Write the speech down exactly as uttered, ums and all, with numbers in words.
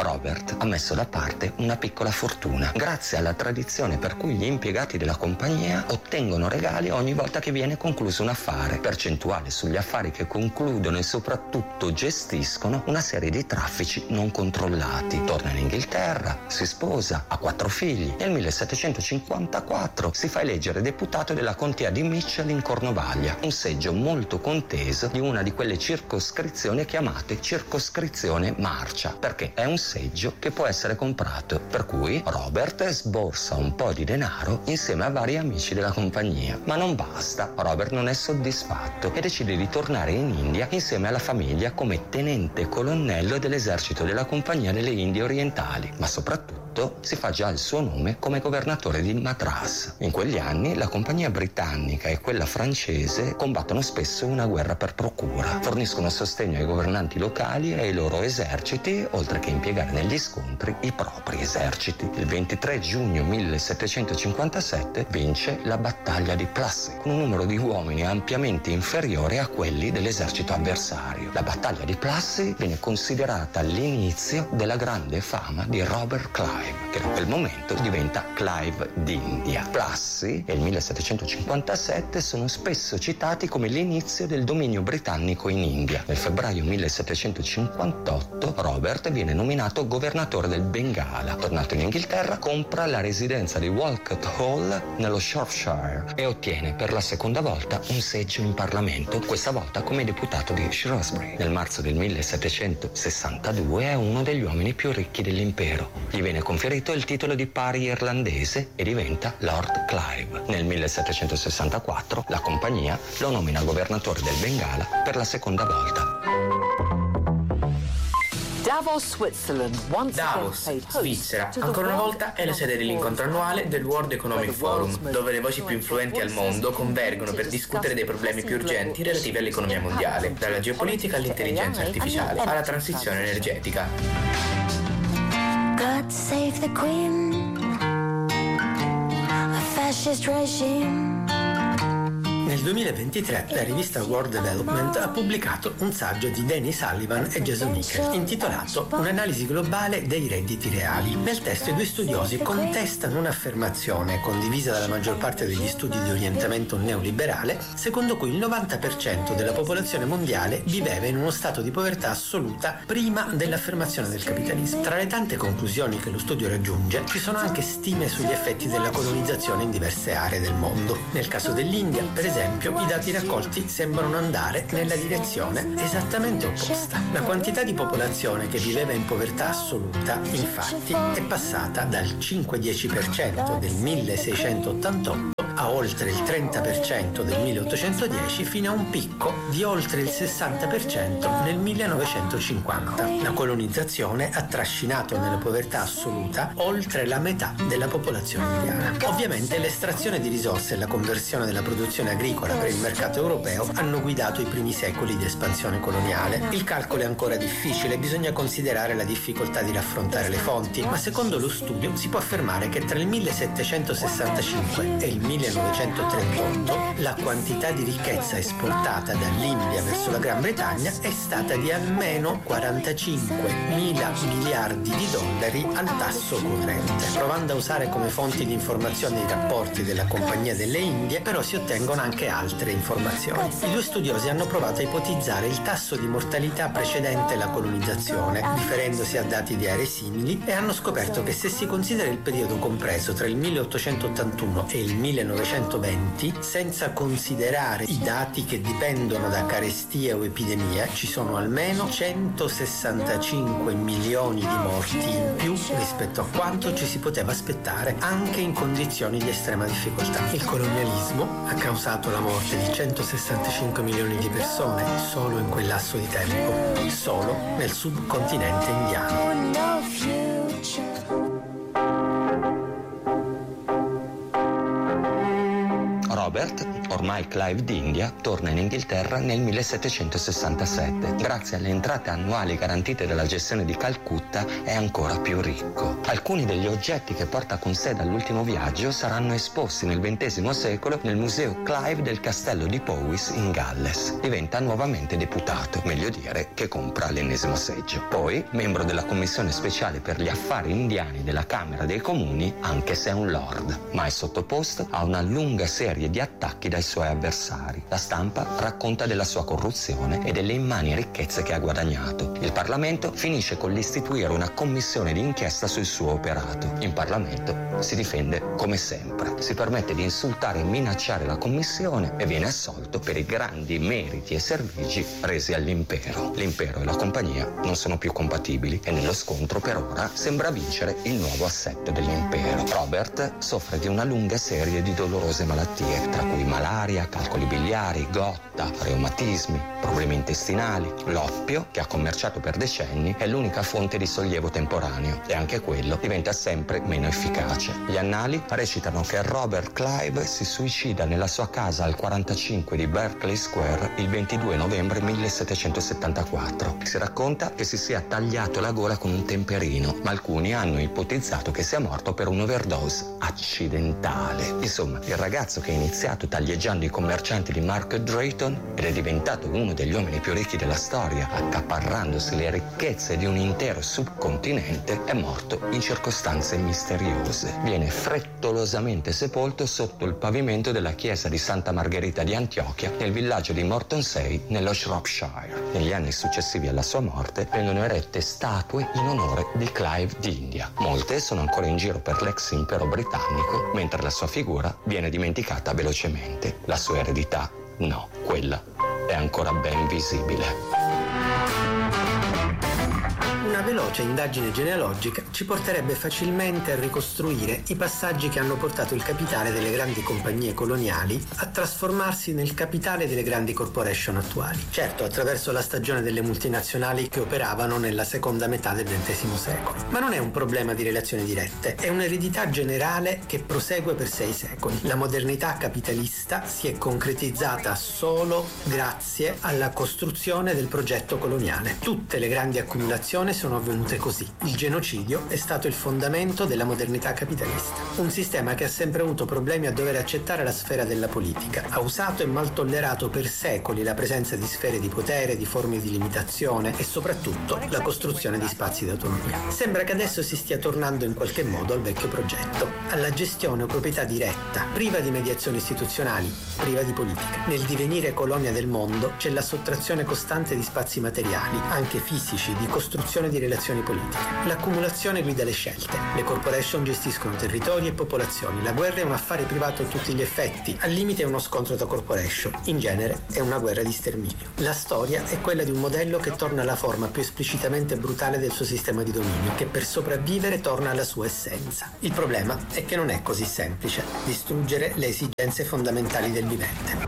Robert ha messo da parte una piccola fortuna, grazie alla tradizione per cui gli impiegati della compagnia ottengono regali ogni volta che viene concluso un affare, percentuale sugli affari che concludono e soprattutto gestiscono una serie di traffici non controllati. Torna in Inghilterra, si sposa, ha quattro figli. Nel millesettecentocinquantaquattro si fa eleggere deputato della contea di Mitchell in Cornovaglia, un seggio molto conteso di una di quelle circoscrizioni chiamate circoscrizione marcia, perché è un seggio che può essere comprato, per cui Robert sborsa un po' di denaro insieme a vari amici della compagnia. Ma non basta, Robert non è soddisfatto e decide di tornare in India insieme alla famiglia come tenente colonnello dell'esercito della Compagnia delle Indie Orientali, ma soprattutto si fa già il suo nome come governatore di Madras. In quegli anni la compagnia britannica e quella francese combattono spesso una guerra per procura, forniscono sostegno ai governanti locali e ai loro eserciti, oltre che impiegare negli scontri i propri eserciti. Il ventitré giugno millesettecentocinquantasette vince la battaglia di Plassey con un numero di uomini ampiamente inferiore a quelli dell'esercito avversario. La battaglia di Plassey viene considerata l'inizio della grande fama di Robert Clive, che da quel momento diventa Clive d'India. Plassey e il millesettecentocinquantasette sono spesso citati come l'inizio del dominio britannico in India. Nel febbraio millesettecentocinquantotto Robert viene nominato governatore del Bengala. Tornato in Inghilterra, compra la residenza di Walcott Hall nello Shropshire e ottiene per la seconda volta un seggio in Parlamento, questa volta come deputato di Shrewsbury. Nel marzo del millesettecentosessantadue è uno degli uomini più ricchi dell'impero. Gli viene conferito il titolo di pari irlandese e diventa Lord Clive. Nel millesettecentosessantaquattro la compagnia lo nomina governatore del Bengala per la seconda volta. Davos, Switzerland, once Davos, Svizzera, ancora una volta è la sede dell'incontro annuale del World Economic Forum, dove le voci più influenti al mondo convergono per discutere dei problemi più urgenti relativi all'economia mondiale, dalla geopolitica all'intelligenza artificiale, alla transizione energetica. God save the Queen, a fascist regime. Nel duemilaventitré la rivista World Development ha pubblicato un saggio di Danny Sullivan e Jason Hickel intitolato Un'analisi globale dei redditi reali. Nel testo i due studiosi contestano un'affermazione condivisa dalla maggior parte degli studi di orientamento neoliberale, secondo cui il novanta per cento della popolazione mondiale viveva in uno stato di povertà assoluta prima dell'affermazione del capitalismo. Tra le tante conclusioni che lo studio raggiunge ci sono anche stime sugli effetti della colonizzazione in diverse aree del mondo. Nel caso dell'India, per esempio, i dati raccolti sembrano andare nella direzione esattamente opposta. La quantità di popolazione che viveva in povertà assoluta, infatti, è passata dal cinque-dieci per cento del milleseicentottantotto a oltre il trenta per cento del milleottocentodieci fino a un picco di oltre il sessanta per cento nel millenovecentocinquanta. La colonizzazione ha trascinato nella povertà assoluta oltre la metà della popolazione indiana. Ovviamente l'estrazione di risorse e la conversione della produzione agricola per il mercato europeo hanno guidato i primi secoli di espansione coloniale. Il calcolo è ancora difficile, bisogna considerare la difficoltà di raffrontare le fonti, ma secondo lo studio si può affermare che tra il millesettecentosessantacinque e il millenovecentotrentotto la quantità di ricchezza esportata dall'India verso la Gran Bretagna è stata di almeno quarantacinque mila miliardi di dollari al tasso corrente. Provando a usare come fonti di informazione i rapporti della Compagnia delle Indie, però si ottengono anche altre informazioni. I due studiosi hanno provato a ipotizzare il tasso di mortalità precedente la colonizzazione, riferendosi a dati di aree simili, e hanno scoperto che se si considera il periodo compreso tra il milleottocentottantuno e il millenovecentoventi, senza considerare i dati che dipendono da carestie o epidemie, ci sono almeno centosessantacinque milioni di morti in più rispetto a quanto ci si poteva aspettare anche in condizioni di estrema difficoltà. Il colonialismo ha causato la morte di centosessantacinque milioni di persone solo in quel lasso di tempo, solo nel subcontinente indiano. Robert Ormai Clive d'India torna in Inghilterra nel millesettecentosessantasette. Grazie alle entrate annuali garantite dalla gestione di Calcutta è ancora più ricco. Alcuni degli oggetti che porta con sé dall'ultimo viaggio saranno esposti nel ventesimo secolo nel museo Clive del castello di Powys in Galles. Diventa nuovamente deputato, meglio dire che compra l'ennesimo seggio. Poi, membro della commissione speciale per gli affari indiani della Camera dei Comuni, anche se è un lord, ma è sottoposto a una lunga serie di attacchi dai suoi avversari. La stampa racconta della sua corruzione e delle immani ricchezze che ha guadagnato. Il Parlamento finisce con l'istituire una commissione di inchiesta sul suo operato. In Parlamento si difende come sempre. Si permette di insultare e minacciare la commissione e viene assolto per i grandi meriti e servigi resi all'impero. L'impero e la compagnia non sono più compatibili e nello scontro per ora sembra vincere il nuovo assetto dell'impero. Robert soffre di una lunga serie di dolorose malattie, tra cui malaria, calcoli biliari, gotta, reumatismi, problemi intestinali. L'oppio, che ha commerciato per decenni, è l'unica fonte di sollievo temporaneo e anche quello diventa sempre meno efficace. Gli annali recitano che Robert Clive si suicida nella sua casa al quarantacinque di Berkeley Square il ventidue novembre millesettecentosettantaquattro. Si racconta che si sia tagliato la gola con un temperino, ma alcuni hanno ipotizzato che sia morto per un'overdose accidentale. Insomma, il ragazzo che ha iniziato taglieggiando i commercianti di Market Drayton ed è diventato uno degli uomini più ricchi della storia, accaparrandosi le ricchezze di un intero subcontinente, è morto in circostanze misteriose. Viene frettolosamente sepolto sotto il pavimento della chiesa di Santa Margherita di Antiochia nel villaggio di Mortonsey nello Shropshire. Negli anni successivi alla sua morte vengono erette statue in onore di Clive d'India. Molte sono ancora in giro per l'ex impero britannico, mentre la sua figura viene dimenticata velocemente. La sua eredità, no, quella è ancora ben visibile. Una veloce indagine genealogica ci porterebbe facilmente a ricostruire i passaggi che hanno portato il capitale delle grandi compagnie coloniali a trasformarsi nel capitale delle grandi corporation attuali. Certo, attraverso la stagione delle multinazionali che operavano nella seconda metà del ventesimo secolo. Ma non è un problema di relazioni dirette, è un'eredità generale che prosegue per sei secoli. La modernità capitalista si è concretizzata solo grazie alla costruzione del progetto coloniale. Tutte le grandi accumulazioni sono avvenute così. Il genocidio è stato il fondamento della modernità capitalista. Un sistema che ha sempre avuto problemi a dover accettare la sfera della politica. Ha usato e mal tollerato per secoli la presenza di sfere di potere, di forme di limitazione e soprattutto la costruzione di spazi di autonomia. Sembra che adesso si stia tornando in qualche modo al vecchio progetto, alla gestione o proprietà diretta, priva di mediazioni istituzionali, priva di politica. Nel divenire colonia del mondo c'è la sottrazione costante di spazi materiali, anche fisici, di costruzione di relazioni politiche. L'accumulazione guida le scelte. Le corporation gestiscono territori e popolazioni. La guerra è un affare privato a tutti gli effetti. Al limite è uno scontro tra corporation. In genere è una guerra di sterminio. La storia è quella di un modello che torna alla forma più esplicitamente brutale del suo sistema di dominio, che per sopravvivere torna alla sua essenza. Il problema è che non è così semplice distruggere le esigenze fondamentali del vivente.